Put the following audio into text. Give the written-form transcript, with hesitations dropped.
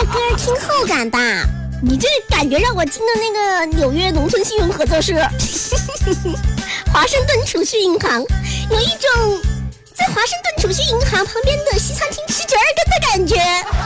歌听后感吧。你这感觉让我听的那个纽约农村信用合作社华盛顿储蓄银行，有一种在华盛顿储蓄银行旁边的西餐厅吃折耳根的感觉。